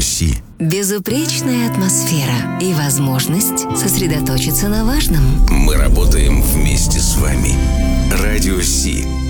Си. Безупречная атмосфера и возможность сосредоточиться на важном. Мы работаем вместе с вами. Радио Си.